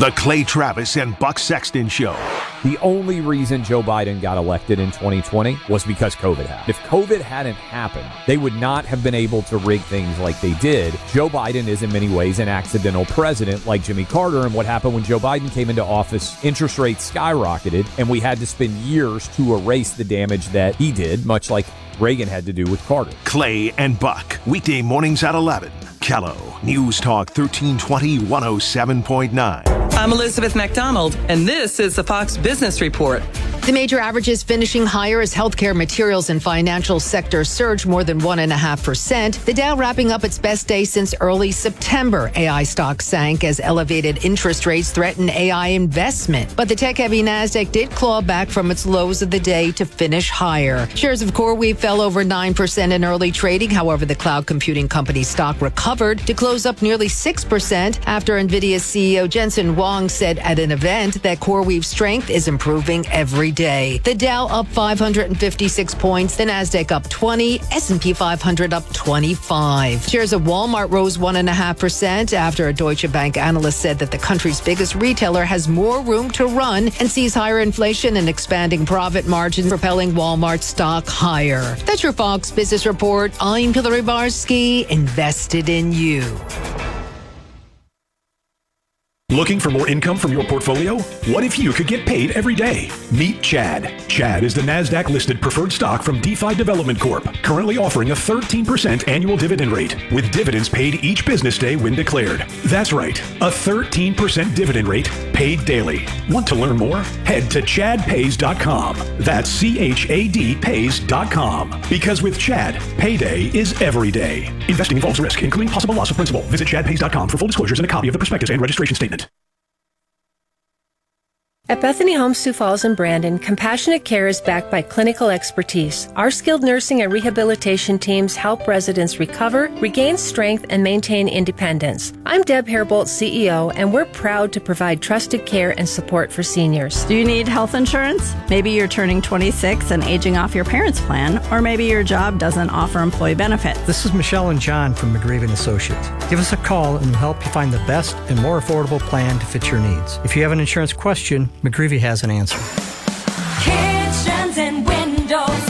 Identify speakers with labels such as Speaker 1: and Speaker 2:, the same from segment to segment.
Speaker 1: The Clay Travis and Buck Sexton Show.
Speaker 2: The only reason Joe Biden got elected in 2020 was because COVID happened. If COVID hadn't happened, they would not have been able to rig things like they did. Joe Biden is in many ways an accidental president like Jimmy Carter. And what happened when Joe Biden came into office, interest rates skyrocketed, and we had to spend years to erase the damage that he did, much like Reagan had to do with Carter.
Speaker 1: Clay and Buck, weekday mornings at 11. Kello, News Talk 1320 107.9.
Speaker 3: I'm Elizabeth McDonald, and this is the Fox Business Report.
Speaker 4: The major averages finishing higher as healthcare, materials, and financial sector surged more than 1.5%. The Dow wrapping up its best day since early September. AI stocks sank as elevated interest rates threatened AI investment. But the tech-heavy Nasdaq did claw back from its lows of the day to finish higher. Shares of CoreWeave fell over 9% in early trading. However, the cloud computing company stock recovered to close up nearly 6% after NVIDIA's CEO Jensen Huang said at an event that CoreWeave's strength is improving every day. The Dow up 556 points, the Nasdaq up 20, S&P 500 up 25. Shares of Walmart rose 1.5% after a Deutsche Bank analyst said that the country's biggest retailer has more room to run and sees higher inflation and expanding profit margins, propelling Walmart stock higher. That's your Fox Business Report. I'm Hillary Barsky, invested in you.
Speaker 5: Looking for more income from your portfolio? What if you could get paid every day? Meet Chad. Chad is the NASDAQ-listed preferred stock from DeFi Development Corp., currently offering a 13% annual dividend rate, with dividends paid each business day when declared. That's right, a 13% dividend rate paid daily. Want to learn more? Head to chadpays.com. That's CHAD pays.com. Because with Chad, payday is every day. Investing involves risk, including possible loss of principal. Visit chadpays.com for full disclosures and a copy of the prospectus and registration statement.
Speaker 6: At Bethany Homes Sioux Falls and Brandon, compassionate care is backed by clinical expertise. Our skilled nursing and rehabilitation teams help residents recover, regain strength, and maintain independence. I'm Deb Hairbolt, CEO, and we're proud to provide trusted care and support for seniors.
Speaker 7: Do you need health insurance? Maybe you're turning 26 and aging off your parents' plan, or maybe your job doesn't offer employee benefits.
Speaker 8: This is Michelle and John from McGreevy & Associates. Give us a call and we'll help you find the best and more affordable plan to fit your needs. If you have an insurance question, McGreevy has an answer.
Speaker 9: Kitchens and windows,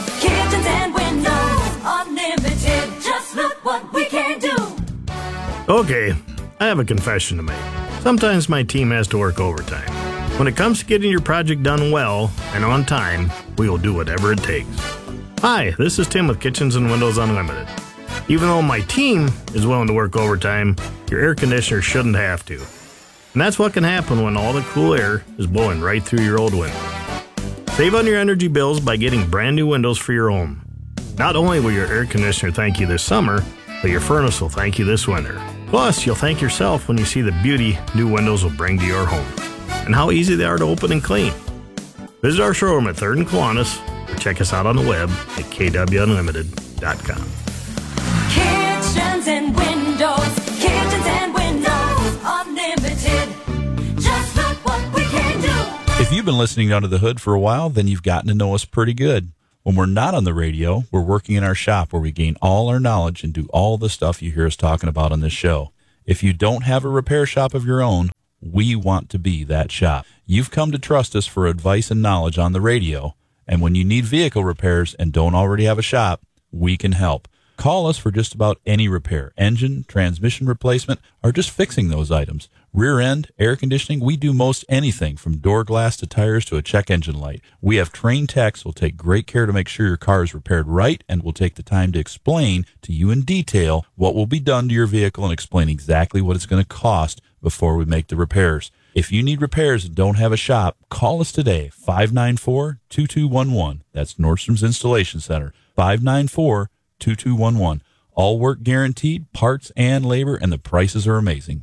Speaker 9: unlimited. Just look what we can do.
Speaker 10: Okay, I have a confession to make. Sometimes my team has to work overtime. When it comes to getting your project done well and on time, we will do whatever it takes. Hi, this is Tim with Kitchens and Windows Unlimited. Even though my team is willing to work overtime, your air conditioner shouldn't have to. And that's what can happen when all the cool air is blowing right through your old window. Save on your energy bills by getting brand new windows for your home. Not only will your air conditioner thank you this summer, but your furnace will thank you this winter. Plus, you'll thank yourself when you see the beauty new windows will bring to your home and how easy they are to open and clean. Visit our showroom at 3rd and Kiwanis or check us out on the web at kwunlimited.com.
Speaker 9: Kitchens and windows, unlimited. Just look what we can do.
Speaker 11: If you've been listening Under the Hood for a while, then you've gotten to know us pretty good. When we're not on the radio, we're working in our shop where we gain all our knowledge and do all the stuff you hear us talking about on this show. If you don't have a repair shop of your own, we want to be that shop. You've come to trust us for advice and knowledge on the radio, and when you need vehicle repairs and don't already have a shop, we can help. Call us for just about any repair, engine, transmission replacement, or just fixing those items. Rear end, air conditioning, we do most anything from door glass to tires to a check engine light. We have trained techs who will take great care to make sure your car is repaired right and will take the time to explain to you in detail what will be done to your vehicle and explain exactly what it's going to cost before we make the repairs. If you need repairs and don't have a shop, call us today, 594-2211. That's Nordstrom's Installation Center, 594-2211. All work guaranteed, parts and labor, and the prices are amazing.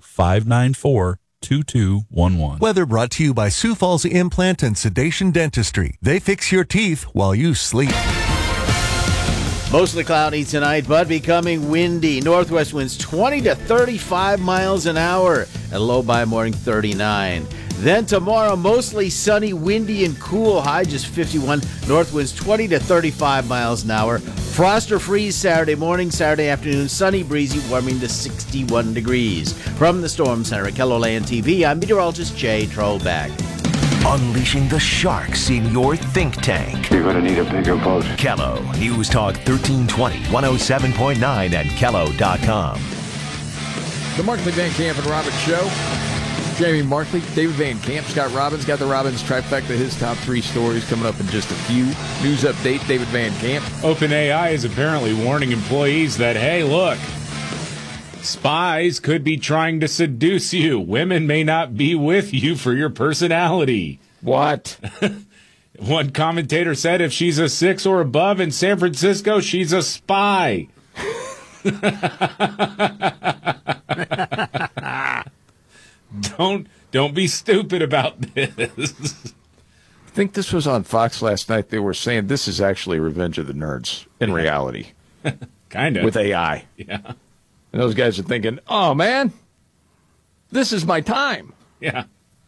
Speaker 11: 594-2211.
Speaker 12: Weather brought to you by Sioux Falls Implant and Sedation Dentistry. They fix your teeth while you sleep.
Speaker 13: Mostly cloudy tonight, but becoming windy. Northwest winds 20 to 35 miles an hour. At a low by morning 39. Then tomorrow, mostly sunny, windy, and cool. High just 51. North winds 20 to 35 miles an hour. Frost or freeze Saturday morning, Saturday afternoon. Sunny, breezy, warming to 61 degrees. From the Storm Center at KELOLAND TV, I'm meteorologist Jay Trollback.
Speaker 1: Unleashing the sharks in your think tank.
Speaker 14: You're going to need a bigger boat.
Speaker 1: Kello News Talk 1320, 107.9 and Kello.com.
Speaker 15: The Markley, Van Camp, and Robbins Show. Jamie Markley, David Van Camp, Scott Robbins. Got the Robbins trifecta, his top 3 stories coming up in just a few. News update, David Van Camp.
Speaker 16: OpenAI is apparently warning employees that, hey, look, spies could be trying to seduce you. Women may not be with you for your personality.
Speaker 15: What?
Speaker 16: One commentator said if she's a 6 or above in San Francisco, she's a spy. Don't be stupid about this.
Speaker 15: I think this was on Fox last night. They were saying this is actually Revenge of the Nerds in reality.
Speaker 16: Kind of.
Speaker 15: With AI.
Speaker 16: Yeah.
Speaker 15: And those guys are thinking, oh, man, this is my time.
Speaker 16: Yeah.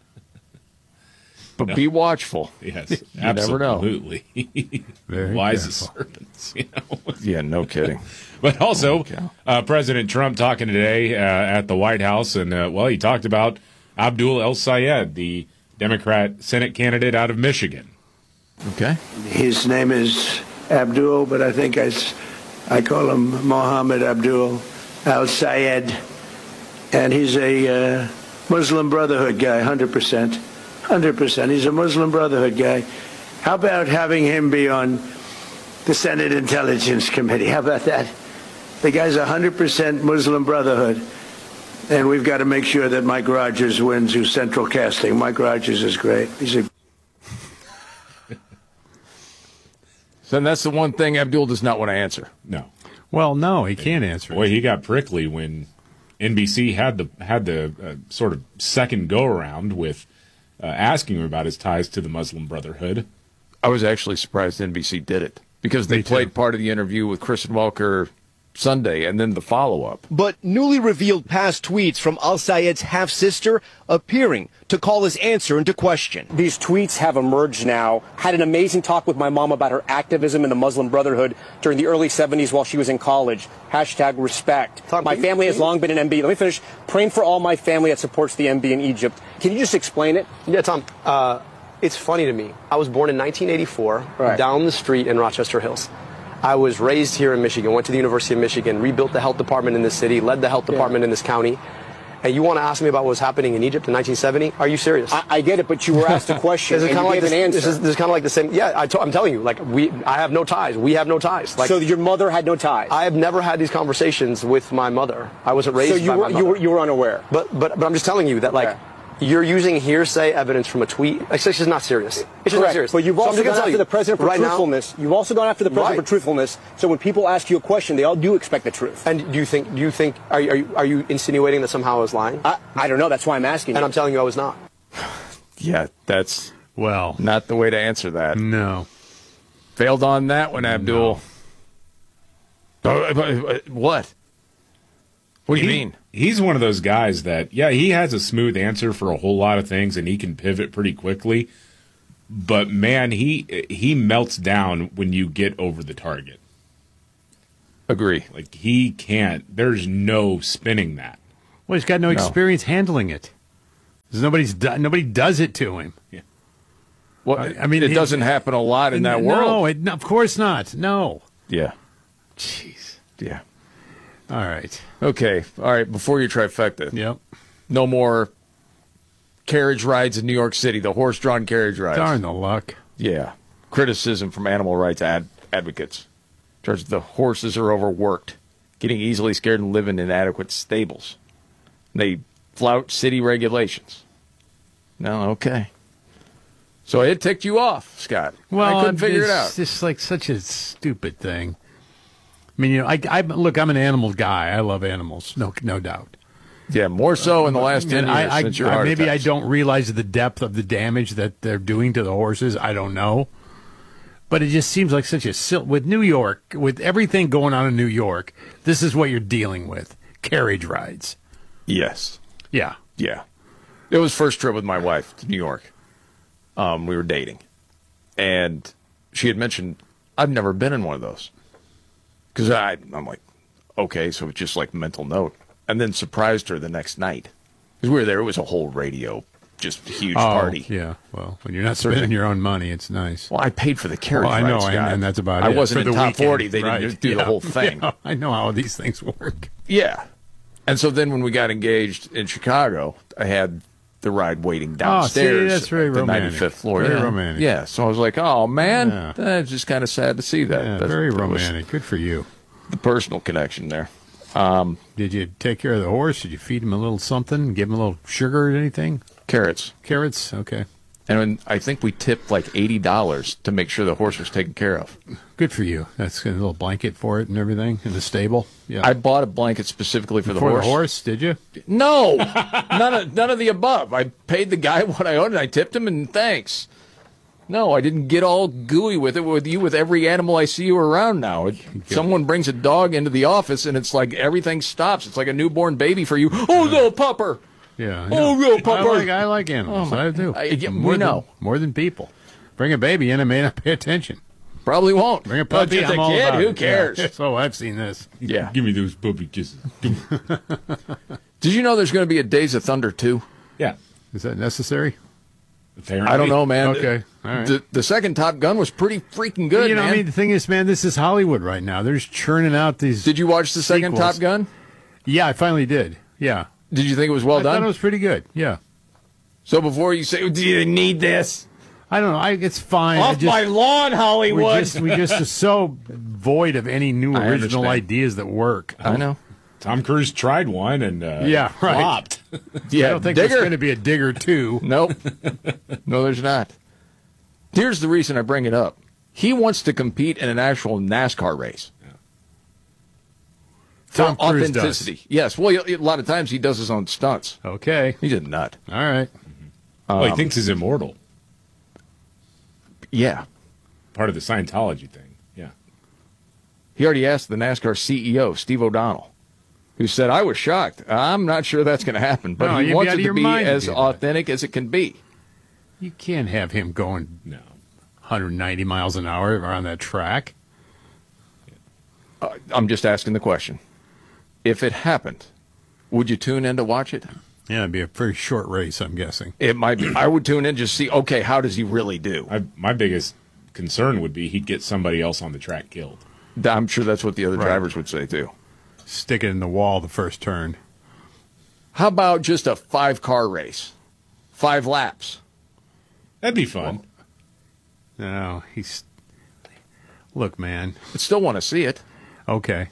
Speaker 15: But be watchful.
Speaker 16: Yes,
Speaker 15: you
Speaker 16: absolutely.
Speaker 15: Never know.
Speaker 16: Wise as serpents, you know.
Speaker 15: Yeah, no kidding.
Speaker 16: But also, President Trump talking today at the White House, and, he talked about Abdul El-Sayed, the Democrat Senate candidate out of Michigan.
Speaker 15: Okay.
Speaker 17: His name is Abdul, but I think I call him Mohammed Abdul El-Sayed, and he's a Muslim Brotherhood guy, 100%. 100%. He's a Muslim Brotherhood guy. How about having him be on the Senate Intelligence Committee? How about that? The guy's 100% Muslim Brotherhood. And we've got to make sure that Mike Rogers wins, who's central casting. Mike Rogers is great. He's a...
Speaker 15: So that's the one thing Abdul does not want to answer.
Speaker 16: No.
Speaker 18: Well, no, he can't answer.
Speaker 16: Boy, he got prickly when NBC had the sort of second go-around with asking him about his ties to the Muslim Brotherhood.
Speaker 15: I was actually surprised NBC did it because they played part of the interview with Kristen Welker Sunday and then the follow-up.
Speaker 19: But newly revealed past tweets from Al-Sayed's half-sister appearing to call his answer into question.
Speaker 20: These tweets have emerged now. Had an amazing talk with my mom about her activism in the Muslim Brotherhood during the early 70s while she was in college. #respect. My family has long been an MB. Let me finish. Praying for all my family that supports the MB in Egypt. Can you just explain it?
Speaker 21: Yeah, Tom. It's funny to me. I was born in 1984 down the street in Rochester Hills. I was raised here in Michigan, went to the University of Michigan, rebuilt the health department in this city, led the health department in this county. And you want to ask me about what was happening in Egypt in 1970? Are you serious?
Speaker 20: I get it, but you were asked a question and you gave an answer.
Speaker 21: This is kind of like the same. Yeah, I'm telling you, I have no ties. We have no ties.
Speaker 20: So your mother had no ties?
Speaker 21: I have never had these conversations with my mother. I wasn't raised by my mother.
Speaker 20: You were unaware?
Speaker 21: But I'm just telling you that, you're using hearsay evidence from a tweet. It's just not serious. It's just not serious.
Speaker 20: But you've also gone after the president for truthfulness. You've also gone after the president for truthfulness. So when people ask you a question, they all do expect the truth.
Speaker 21: And do you think? Are you insinuating that somehow I was lying?
Speaker 20: I don't know. That's why I'm asking.
Speaker 21: And I'm telling you, I was not.
Speaker 15: Yeah, that's not the way to answer that.
Speaker 18: No.
Speaker 15: Failed on that one, Abdul. No. What? What do you mean?
Speaker 16: He's one of those guys that, he has a smooth answer for a whole lot of things, and he can pivot pretty quickly. But, man, he melts down when you get over the target.
Speaker 15: Agree.
Speaker 16: Like, he can't. There's no spinning that.
Speaker 18: Well, he's got no experience handling it. Nobody does it to him.
Speaker 16: Yeah.
Speaker 15: Well, I mean, it doesn't happen a lot in that world.
Speaker 18: No, of course not. No.
Speaker 15: Yeah.
Speaker 18: Jeez.
Speaker 15: Yeah.
Speaker 18: All right.
Speaker 15: Okay. All right. Before your trifecta.
Speaker 18: Yep.
Speaker 15: No more carriage rides in New York City, the horse-drawn carriage rides.
Speaker 18: Darn the luck.
Speaker 15: Yeah. Criticism from animal rights advocates. Charge the horses are overworked, getting easily scared and live in inadequate stables. They flout city regulations. No, okay. So it ticked you off, Scott.
Speaker 18: Well,
Speaker 15: I couldn't figure it out.
Speaker 18: It's just like such a stupid thing. I mean, look, I'm an animal guy. I love animals, no doubt.
Speaker 15: Yeah, more so in the last 10 years since your heart
Speaker 18: maybe
Speaker 15: attacks.
Speaker 18: I don't realize the depth of the damage that they're doing to the horses. I don't know. But it just seems like such a with New York, with everything going on in New York, this is what you're dealing with. Carriage rides.
Speaker 15: Yes.
Speaker 18: Yeah.
Speaker 15: Yeah. It was first trip with my wife to New York. We were dating. And she had mentioned, I've never been in one of those. Because I'm like, okay, so it's just like mental note. And then surprised her the next night. Because we were there, it was a whole radio, just huge party.
Speaker 18: Yeah, well, when you're not spending your own money, it's nice.
Speaker 15: Well, I paid for the carriage
Speaker 18: I know,
Speaker 15: rides,
Speaker 18: and that's about it.
Speaker 15: I wasn't
Speaker 18: For
Speaker 15: in
Speaker 18: the
Speaker 15: top
Speaker 18: weekend,
Speaker 15: 40. They
Speaker 18: right.
Speaker 15: didn't do the whole thing.
Speaker 18: Yeah, I know how these things work.
Speaker 15: Yeah. And so then when we got engaged in Chicago, I had the ride waiting downstairs.
Speaker 18: Oh, see, that's very
Speaker 15: at the
Speaker 18: romantic.
Speaker 15: 95th floor.
Speaker 18: Very
Speaker 15: yeah.
Speaker 18: romantic.
Speaker 15: Yeah. So I was like, oh, man, that's just kind of sad to see that.
Speaker 18: Yeah,
Speaker 15: That
Speaker 18: very
Speaker 15: was
Speaker 18: romantic. Good for you.
Speaker 15: The personal connection there.
Speaker 18: Did you take care of the horse? Did you feed him a little something? Give him a little sugar or anything?
Speaker 15: Carrots.
Speaker 18: Carrots? Okay.
Speaker 15: And I think we tipped like $80 to make sure the horse was taken care of.
Speaker 18: Good for you. That's a little blanket for it and everything in the stable. Yeah.
Speaker 15: I bought a blanket specifically for the horse.
Speaker 18: For the horse, did you?
Speaker 15: No, none of the above. I paid the guy what I owed, and I tipped him, and thanks. No, I didn't get all gooey with it with every animal I see you around now. Someone brings a dog into the office, and it's like everything stops. It's like a newborn baby for you. Oh, little pupper.
Speaker 18: Yeah.
Speaker 15: Oh, little pupper.
Speaker 18: I like animals. I do.
Speaker 15: We know.
Speaker 18: More than people. Bring a baby in and may not pay attention.
Speaker 15: Probably won't.
Speaker 18: Bring a puppy.
Speaker 15: Just a
Speaker 18: I'm all
Speaker 15: kid.
Speaker 18: about
Speaker 15: Who
Speaker 18: it.
Speaker 15: cares?
Speaker 18: Yeah. So I've seen this.
Speaker 15: Yeah.
Speaker 16: Give me those puppy kisses.
Speaker 15: Did you know there's going to be a Days of Thunder 2?
Speaker 16: Yeah.
Speaker 18: Is that necessary?
Speaker 15: I don't know, man.
Speaker 18: Okay. All right.
Speaker 15: The second Top Gun was pretty freaking good,
Speaker 18: You know,
Speaker 15: man.
Speaker 18: I mean, the thing is, man, this is Hollywood right now. They're just churning out these.
Speaker 15: Did you watch the second
Speaker 18: sequels.
Speaker 15: Top Gun?
Speaker 18: Yeah, I finally did. Yeah.
Speaker 15: Did you think it was well
Speaker 18: I
Speaker 15: done?
Speaker 18: thought it was pretty good. Yeah.
Speaker 15: So before you say, do you need this?
Speaker 18: I don't know. It's fine.
Speaker 15: Off my lawn, Hollywood.
Speaker 18: We just are so void of any new
Speaker 15: I
Speaker 18: original
Speaker 15: understand.
Speaker 18: ideas that work.
Speaker 15: I know.
Speaker 16: Tom Cruise tried one and
Speaker 18: Yeah, right.
Speaker 16: flopped.
Speaker 15: Yeah,
Speaker 18: I don't think
Speaker 15: Digger.
Speaker 18: there's going to be a Digger 2.
Speaker 15: Nope. No, there's not. Here's the reason I bring it up. He wants to compete in an actual NASCAR race.
Speaker 18: Tom
Speaker 15: For
Speaker 18: Cruise
Speaker 15: authenticity.
Speaker 18: does.
Speaker 15: Yes. Well, a lot of times he does his own stunts.
Speaker 18: Okay.
Speaker 15: He's a nut.
Speaker 18: All right.
Speaker 16: Well, he thinks he's immortal.
Speaker 15: Yeah.
Speaker 16: Part of the Scientology thing. Yeah.
Speaker 15: He already asked the NASCAR CEO, Steve O'Donnell, who said, I was shocked. I'm not sure that's going to happen, but
Speaker 18: No,
Speaker 15: he
Speaker 18: you'd be
Speaker 15: wants
Speaker 18: out
Speaker 15: it
Speaker 18: of
Speaker 15: to
Speaker 18: your
Speaker 15: be
Speaker 18: mind to
Speaker 15: as
Speaker 18: do that.
Speaker 15: authentic as it can be.
Speaker 18: You can't have him going 190 miles an hour around that track.
Speaker 15: I'm just asking the question. If it happened, would you tune in to watch it?
Speaker 18: Yeah, it'd be a pretty short race, I'm guessing.
Speaker 15: It might be. I would tune in just to see, okay, how does he really do?
Speaker 16: My biggest concern would be he'd get somebody else on the track killed.
Speaker 15: I'm sure that's what the other
Speaker 18: Right.
Speaker 15: drivers would say, too.
Speaker 18: Stick it in the wall the first turn.
Speaker 15: How about just a 5-car race? 5 laps.
Speaker 16: That'd be fun.
Speaker 18: No, he's... Look, man.
Speaker 15: I'd still want to see it.
Speaker 18: Okay.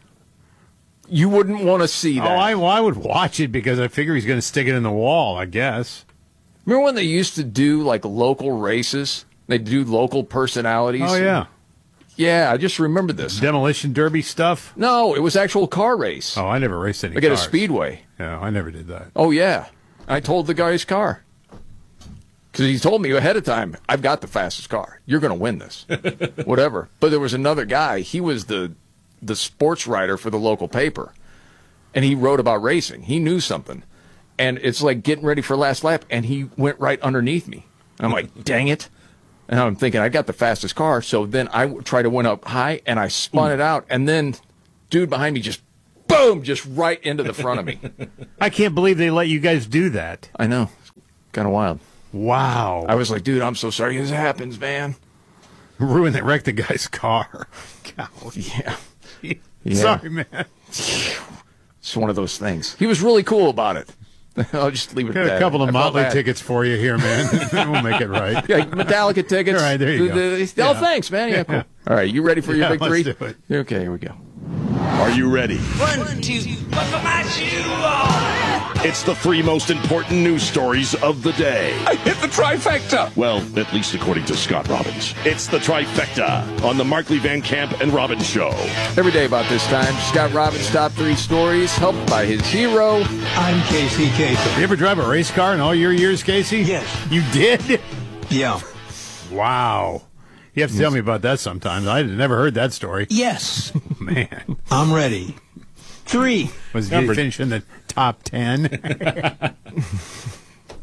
Speaker 15: You wouldn't want to see that.
Speaker 18: I would watch it because I figure he's going to stick it in the wall, I guess.
Speaker 15: Remember when they used to do, like, local races? They'd do local personalities?
Speaker 18: Oh, yeah.
Speaker 15: Yeah, I just remember this.
Speaker 18: Demolition Derby stuff?
Speaker 15: No, it was actual car race.
Speaker 18: Oh, I never raced any
Speaker 15: Like at a
Speaker 18: cars.
Speaker 15: speedway.
Speaker 18: No, I never did that.
Speaker 15: Oh, yeah. I told the guy's car. Because he told me ahead of time, I've got the fastest car. You're going to win this. Whatever. But there was another guy. He was the sports writer for the local paper. And he wrote about racing. He knew something. And it's like getting ready for last lap. And he went right underneath me. And I'm like, dang it. And I'm thinking, I got the fastest car. So then I tried to went up high, and I spun it out. And then dude behind me just, boom, just right into the front of me.
Speaker 18: I can't believe they let you guys do that.
Speaker 15: I know. Kind of wild.
Speaker 18: Wow.
Speaker 15: I was like, dude, I'm so sorry this happens, man.
Speaker 18: Ruined that wrecked the guy's car. God.
Speaker 15: Yeah.
Speaker 18: Sorry, man.
Speaker 15: It's one of those things. He was really cool about it. I'll just leave it
Speaker 18: Got
Speaker 15: at that.
Speaker 18: a couple of
Speaker 15: I felt
Speaker 18: Motley
Speaker 15: bad.
Speaker 18: tickets for you here, man. We'll make it right.
Speaker 15: Yeah, Metallica tickets.
Speaker 18: All right, there you go.
Speaker 15: Oh,
Speaker 18: Yeah.
Speaker 15: thanks, man. Yeah, cool. All right, you ready for your
Speaker 18: Yeah,
Speaker 15: big three?
Speaker 18: let's do it.
Speaker 15: Okay, here we go.
Speaker 1: Are you ready?
Speaker 9: 1, 2, buckle my shoe on.
Speaker 1: It's the 3 most important news stories of the day.
Speaker 9: I hit the trifecta.
Speaker 1: Well, at least according to Scott Robbins. It's the trifecta on the Markley Van Camp and Robbins Show.
Speaker 15: Every day about this time, Scott Robbins' top 3 stories, helped by his hero.
Speaker 8: I'm Casey Kasem.
Speaker 18: You ever drive a race car in all your years, Casey?
Speaker 8: Yes.
Speaker 18: You did?
Speaker 8: Yeah.
Speaker 18: Wow. You have to tell me about that sometimes. I never heard that story.
Speaker 8: Yes.
Speaker 18: Man.
Speaker 8: I'm ready. 3.
Speaker 18: Was he finishing the top 10?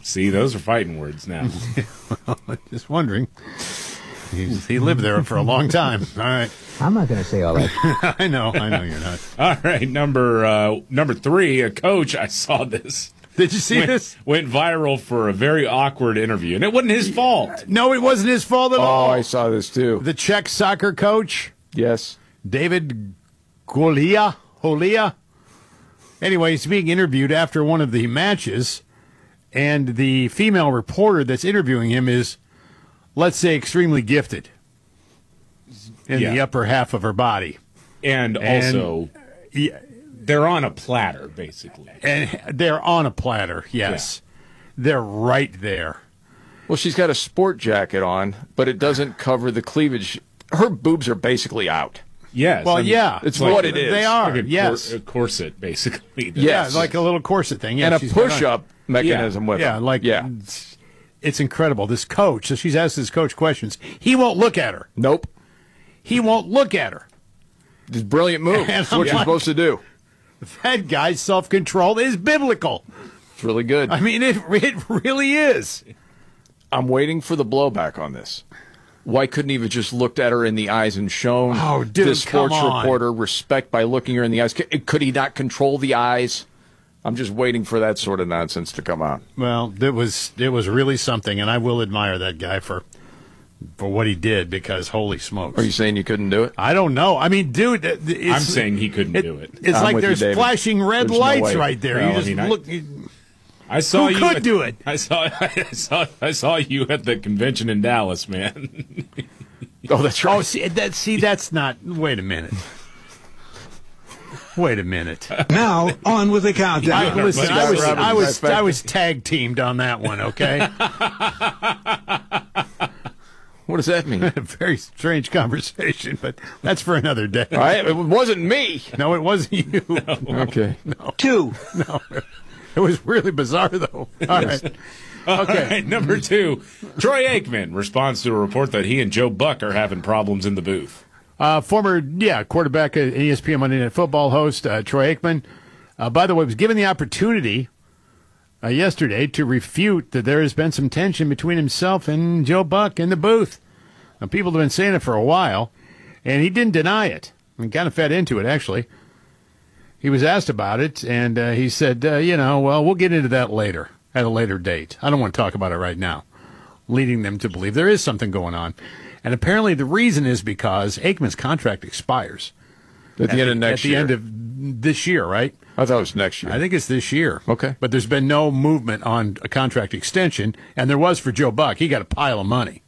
Speaker 16: See, those are fighting words now.
Speaker 18: Just wondering. He lived there for a long time. All right.
Speaker 14: I'm not going to say all that.
Speaker 18: I know you're not.
Speaker 16: All right, number 3, a coach. I saw this.
Speaker 18: Did you see this?
Speaker 16: Went viral for a very awkward interview, and it wasn't his fault.
Speaker 18: No, it wasn't his fault at all.
Speaker 15: Oh, I saw this too.
Speaker 18: The Czech soccer coach,
Speaker 15: Yes.
Speaker 18: David Holia. Anyway, he's being interviewed after one of the matches, and the female reporter that's interviewing him is, let's say, extremely gifted in the upper half of her body.
Speaker 16: And also, they're on a platter, basically.
Speaker 18: And they're on a platter, yes. Yeah. They're right there.
Speaker 15: Well, she's got a sport jacket on, but it doesn't cover the cleavage. Her boobs are basically out.
Speaker 16: Yes.
Speaker 18: Well, yeah.
Speaker 15: It's what it is.
Speaker 18: They are,
Speaker 16: like
Speaker 18: yes.
Speaker 16: A corset, basically.
Speaker 15: Yes.
Speaker 18: Yeah, like a little corset thing. Yeah,
Speaker 15: and a push-up mechanism with it.
Speaker 18: Yeah. It's incredible. This coach, so she's asked this coach questions. He won't look at her.
Speaker 15: Nope.
Speaker 18: He won't look at her.
Speaker 15: It's a brilliant move. That's what you're supposed to do.
Speaker 18: That guy's self-control is biblical.
Speaker 15: It's really good.
Speaker 18: I mean, it really is.
Speaker 15: I'm waiting for the blowback on this. Why couldn't he have just looked at her in the eyes and shown this sports reporter respect by looking her in the eyes? Could he not control the eyes? I'm just waiting for that sort of nonsense to come out.
Speaker 18: Well, it was really something, and I will admire that guy for what he did, because holy smokes.
Speaker 15: Are you saying you couldn't do it?
Speaker 18: I don't know. I mean, dude,
Speaker 16: I'm saying he couldn't do it.
Speaker 18: It's like there's flashing red lights right there.
Speaker 16: Well,
Speaker 18: you just look.
Speaker 16: I saw
Speaker 18: Who could do it?
Speaker 16: I saw you at the convention in Dallas, man.
Speaker 15: Oh, that's right.
Speaker 18: Oh, see, that's not. Wait a minute.
Speaker 14: Now on with the countdown.
Speaker 18: Listen, I was tag teamed on that one. Okay.
Speaker 15: What does that mean?
Speaker 18: A very strange conversation, but that's for another day.
Speaker 15: All right, it wasn't me.
Speaker 18: No, it wasn't you.
Speaker 15: No. Okay.
Speaker 18: No.
Speaker 14: 2.
Speaker 18: No. It was really bizarre, though. All right. Okay.
Speaker 16: All right, number 2. Troy Aikman responds to a report that he and Joe Buck are having problems in the booth.
Speaker 18: Former quarterback, ESPN Monday Night Football host, Troy Aikman, by the way, was given the opportunity yesterday to refute that there has been some tension between himself and Joe Buck in the booth. Now, people have been saying it for a while, and he didn't deny it. I mean, kind of fed into it, actually. He was asked about it, and he said, well, we'll get into that later, at a later date. I don't want to talk about it right now, leading them to believe there is something going on. And apparently the reason is because Aikman's contract expires.
Speaker 15: At the end of next year.
Speaker 18: At the end of this year, right?
Speaker 15: I thought it was next year.
Speaker 18: I think it's this year.
Speaker 15: Okay.
Speaker 18: But there's been no movement on a contract extension, and there was for Joe Buck. He got a pile of money.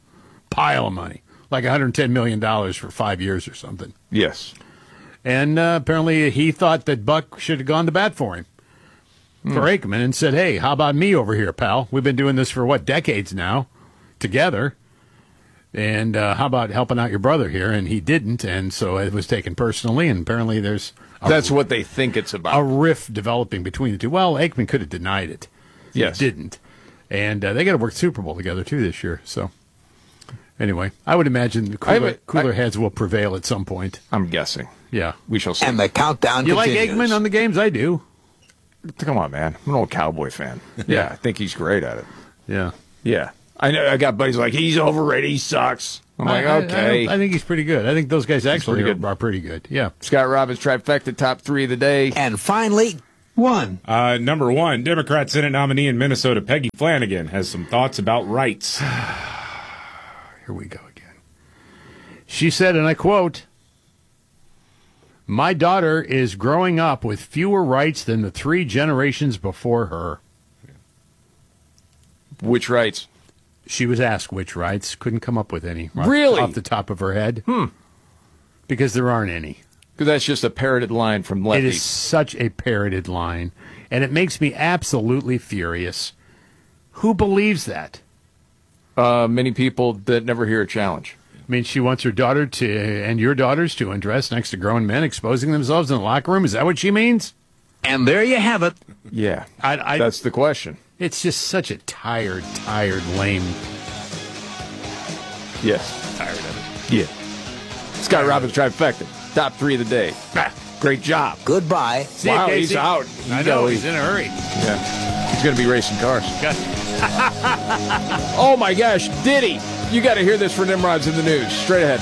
Speaker 18: Like $110 million for 5 years or something.
Speaker 15: Yes.
Speaker 18: And apparently he thought that Buck should have gone to bat for him, for Aikman, and said, hey, how about me over here, pal? We've been doing this for, decades now, together. And how about helping out your brother here? And he didn't, and so it was taken personally, and apparently there's...
Speaker 15: That's what they think it's about.
Speaker 18: A rift developing between the two. Well, Aikman could have denied it.
Speaker 15: Yes.
Speaker 18: He didn't. And they got to work Super Bowl together, too, this year. So, anyway, I would imagine cooler heads will prevail at some point.
Speaker 15: I'm guessing.
Speaker 18: Yeah.
Speaker 15: We shall see.
Speaker 14: And the countdown continues.
Speaker 18: You like Aikman on the games? I do.
Speaker 15: Come on, man. I'm an old Cowboy fan. Yeah, I think he's great at it.
Speaker 18: Yeah.
Speaker 15: Yeah. I know. I got buddies like, he's overrated. He sucks. I'm like, okay.
Speaker 18: I think he's pretty good. I think those guys actually are pretty good. Yeah.
Speaker 15: Scott Robbins, trifecta, top 3 of the day.
Speaker 14: And finally, 1.
Speaker 16: Number 1, Democrat Senate nominee in Minnesota, Peggy Flanagan, has some thoughts about rights.
Speaker 18: Here we go again. She said, and I quote, "My daughter is growing up with fewer rights than the 3 generations before her."
Speaker 15: Which rights?
Speaker 18: She was asked which rights. Couldn't come up with any.
Speaker 15: Really?
Speaker 18: Off the top of her head. Because there aren't any.
Speaker 15: Because that's just a parroted line from lefties.
Speaker 18: It is such a parroted line. And it makes me absolutely furious. Who believes that?
Speaker 15: Many people that never hear a challenge.
Speaker 18: I mean, she wants her daughter to, and your daughters to undress next to grown men exposing themselves in the locker room. Is that what she means?
Speaker 14: And there you have it.
Speaker 15: Yeah. That's the question.
Speaker 18: It's just such a tired, lame.
Speaker 15: Yes.
Speaker 18: Tired of it.
Speaker 15: Yeah. Scott Robbins, trifecta. Top 3 of the day. Great job.
Speaker 14: Goodbye.
Speaker 18: See you,
Speaker 15: wow,
Speaker 18: Casey.
Speaker 15: he's out.
Speaker 18: I know, he's in a hurry.
Speaker 15: Yeah. He's going to be racing cars. Oh my gosh, Diddy! You got to hear this for Nimrod's in the news. Straight ahead.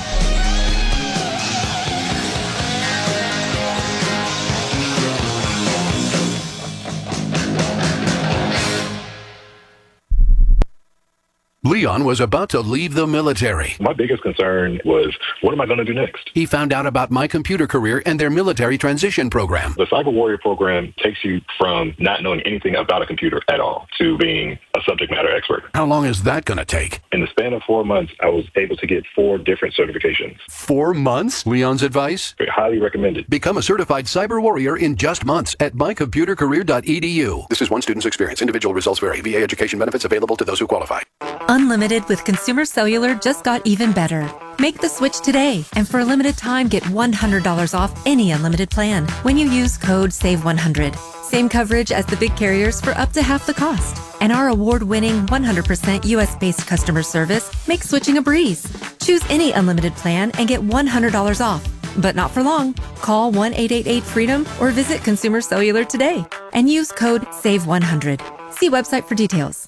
Speaker 2: Leon was about to leave the military.
Speaker 22: My biggest concern was, what am I going to do next?
Speaker 2: He found out about My Computer Career and their military transition program.
Speaker 22: The Cyber Warrior program takes you from not knowing anything about a computer at all to being a subject matter expert.
Speaker 2: How long is that going to take?
Speaker 22: In the span of 4 months, I was able to get 4 different certifications.
Speaker 2: 4 months? Leon's advice?
Speaker 22: Highly recommended.
Speaker 2: Become a certified cyber warrior in just months at mycomputercareer.edu. This is one student's experience. Individual results vary. VA education benefits available to those who qualify.
Speaker 23: Unlimited with Consumer Cellular just got even better. Make the switch today, and for a limited time, get $100 off any unlimited plan when you use code SAVE100. Same coverage as the big carriers for up to half the cost. And our award-winning 100% U.S.-based customer service makes switching a breeze. Choose any unlimited plan and get $100 off. But not for long. Call 1-888-FREEDOM or visit Consumer Cellular today and use code SAVE100. See website for details.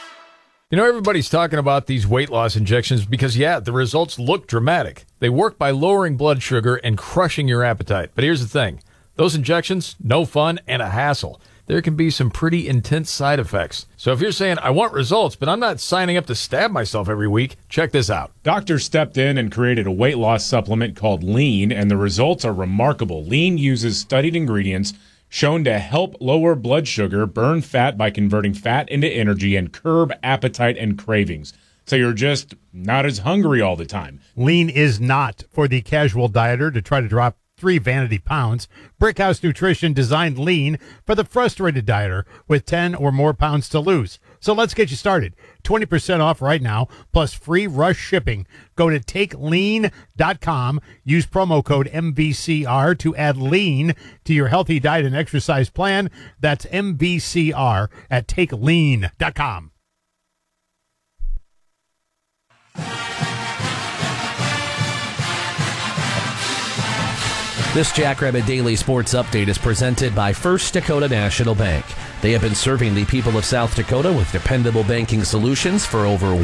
Speaker 15: You know, everybody's talking about these weight loss injections because, yeah, the results look dramatic. They work by lowering blood sugar and crushing your appetite. But here's the thing. Those injections, no fun and a hassle. There can be some pretty intense side effects. So if you're saying, I want results, but I'm not signing up to stab myself every week, check this out.
Speaker 16: Doctors stepped in and created a weight loss supplement called Lean, and the results are remarkable. Lean uses studied ingredients shown to help lower blood sugar, burn fat by converting fat into energy, and curb appetite and cravings. So you're just not as hungry all the time.
Speaker 18: Lean is not for the casual dieter to try to drop 3 vanity pounds. Brickhouse Nutrition designed Lean for the frustrated dieter with 10 or more pounds to lose. So let's get you started. 20% off right now, plus free rush shipping. Go to TakeLean.com. Use promo code MVCR to add Lean to your healthy diet and exercise plan. That's MVCR at TakeLean.com.
Speaker 24: This Jackrabbit Daily Sports Update is presented by First Dakota National Bank. They have been serving the people of South Dakota with dependable banking solutions for over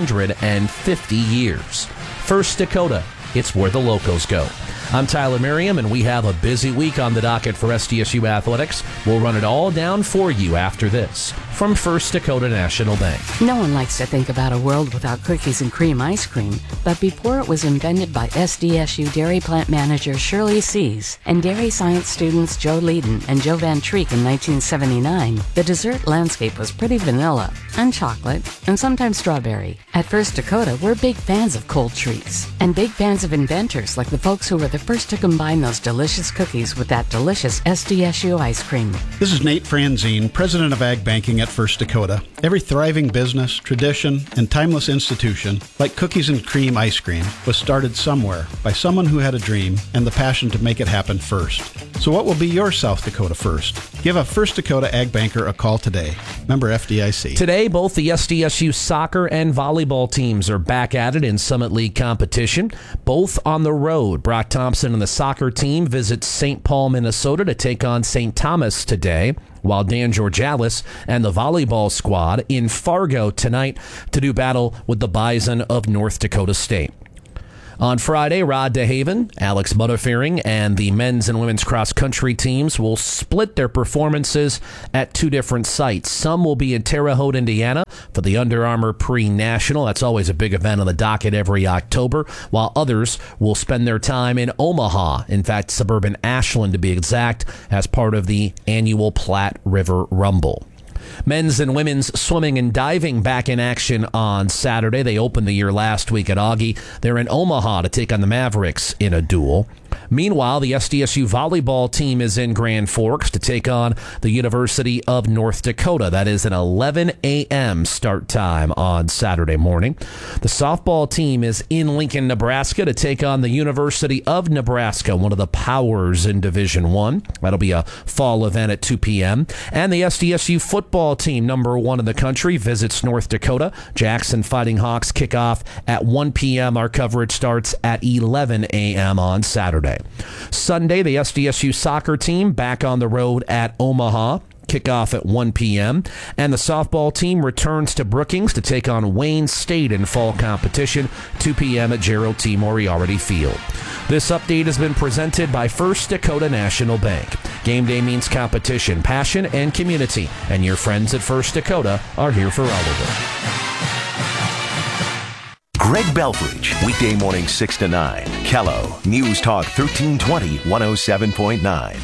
Speaker 24: 150 years. First Dakota, it's where the locals go. I'm Tyler Merriam, and we have a busy week on the docket for SDSU Athletics. We'll run it all down for you after this from First Dakota National Bank.
Speaker 25: No one likes to think about a world without cookies and cream ice cream, but before it was invented by SDSU dairy plant manager Shirley Sees and dairy science students Joe Leeden and Joe Van Treek in 1979, the dessert landscape was pretty vanilla and chocolate and sometimes strawberry. At First Dakota, we're big fans of cold treats and big fans of inventors like the folks who were the first to combine those delicious cookies with that delicious SDSU ice cream.
Speaker 26: This is Nate Franzine, president of Ag Banking at First Dakota. Every thriving business, tradition, and timeless institution, like cookies and cream ice cream, was started somewhere by someone who had a dream and the passion to make it happen first. So what will be your South Dakota first? Give a First Dakota Ag Banker a call today. Member FDIC.
Speaker 24: Today, both the SDSU soccer and volleyball teams are back at it in Summit League competition, both on the road. Brock Thompson and the soccer team visit St. Paul, Minnesota to take on St. Thomas today, while Dan Georgalis and the volleyball squad in Fargo tonight to do battle with the Bison of North Dakota State. On Friday, Rod DeHaven, Alex Butterfering, and the men's and women's cross-country teams will split their performances at 2 different sites. Some will be in Terre Haute, Indiana for the Under Armour Pre-National. That's always a big event on the docket every October, while others will spend their time in Omaha, in fact, suburban Ashland to be exact, as part of the annual Platte River Rumble. Men's and women's swimming and diving back in action on Saturday. They opened the year last week at Augie. They're in Omaha to take on the Mavericks in a duel. Meanwhile, the SDSU volleyball team is in Grand Forks to take on the University of North Dakota. That is an 11 a.m. start time on Saturday morning. The softball team is in Lincoln, Nebraska to take on the University of Nebraska, one of the powers in Division I. That'll be a fall event at 2 p.m. And the SDSU football team, number 1 in the country, visits North Dakota. Jackson Fighting Hawks kick off at 1 p.m. Our coverage starts at 11 a.m. on Saturday. Sunday, the SDSU soccer team back on the road at Omaha. Kickoff at 1 p.m. And the softball team returns to Brookings to take on Wayne State in fall competition, 2 p.m. at Gerald T. Moriarty Field. This update has been presented by First Dakota National Bank. Game day means competition, passion, and community. And your friends at First Dakota are here for all of it.
Speaker 1: Greg Belfridge, weekday morning 6 to 9. Kello, News Talk 1320, 107.9.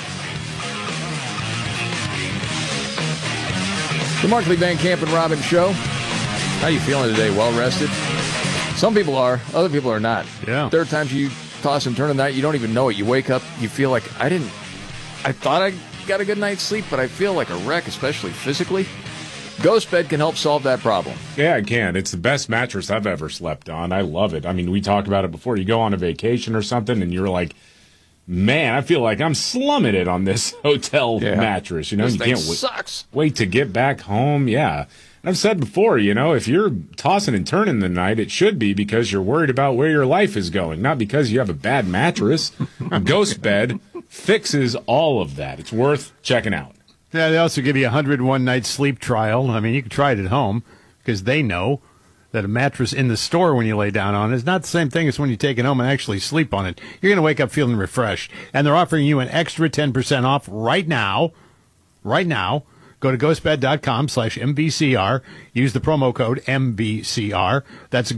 Speaker 15: The Markley, Van Camp, and Robbins Show. How you feeling today? Well rested? Some people are. Other people are not.
Speaker 18: Yeah.
Speaker 15: There are times you toss and turn at night, you don't even know it. You wake up, you feel like, I thought I got a good night's sleep, but I feel like a wreck, especially physically. Ghost Bed can help solve that problem.
Speaker 16: Yeah, it can. It's the best mattress I've ever slept on. I love it. I mean, we talked about it before. You go on a vacation or something, and you're like, man, I feel like I'm slumming it on this hotel mattress. You know,
Speaker 15: this
Speaker 16: you
Speaker 15: thing
Speaker 16: can't
Speaker 15: sucks.
Speaker 16: Wait to get back home. Yeah. And I've said before, you know, if you're tossing and turning the night, it should be because you're worried about where your life is going, not because you have a bad mattress. Ghost Bed fixes all of that. It's worth checking out.
Speaker 18: Yeah, they also give you a 101 night sleep trial. I mean, you can try it at home because they know that a mattress in the store when you lay down on it is not the same thing as when you take it home and actually sleep on it. You're going to wake up feeling refreshed. And they're offering you an extra 10% off right now. Right now. Go to ghostbed.com/MVCR. Use the promo code MVCR. That's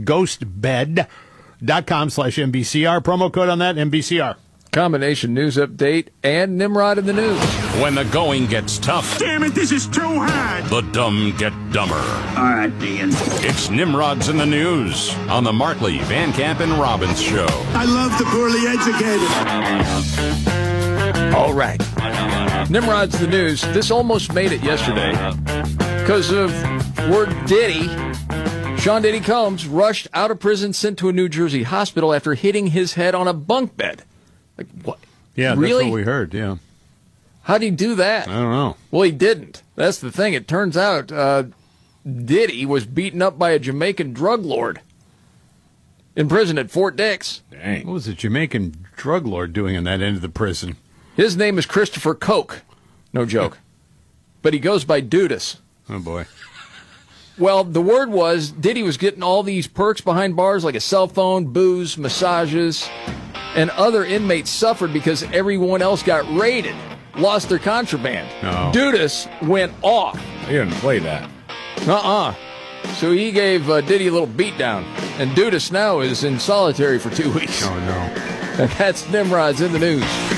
Speaker 18: ghostbed.com/MVCR. Promo code on that, MVCR.
Speaker 15: Combination news update and Nimrod in the news.
Speaker 3: When the going gets tough.
Speaker 14: Damn it, this is too hard.
Speaker 3: The dumb get dumber.
Speaker 14: All right, Dean.
Speaker 3: It's Nimrod's in the news on the Markley, Van Camp, and Robbins Show.
Speaker 14: I love the poorly educated.
Speaker 15: All right. Nimrod's the news. This almost made it yesterday because of word Diddy. Sean Diddy Combs rushed out of prison, sent to a New Jersey hospital after hitting his head on a bunk bed. Like, what?
Speaker 18: Yeah,
Speaker 15: really?
Speaker 18: That's what we heard, yeah.
Speaker 15: How'd he do that?
Speaker 18: I don't know.
Speaker 15: Well, he didn't. That's the thing. It turns out Diddy was beaten up by a Jamaican drug lord in prison at Fort Dix.
Speaker 18: Dang. What was a Jamaican drug lord doing in that end of the prison?
Speaker 15: His name is Christopher Koch. No joke. But he goes by Dudas.
Speaker 18: Oh, boy.
Speaker 15: Well, the word was Diddy was getting all these perks behind bars like a cell phone, booze, massages, and other inmates suffered because everyone else got raided, lost their contraband.
Speaker 16: No.
Speaker 15: Dudas went off.
Speaker 16: He didn't play that.
Speaker 15: So he gave Diddy a little beatdown, and Dudas now is in solitary for 2 weeks.
Speaker 18: Oh, no.
Speaker 15: And that's Nimrod's in the news.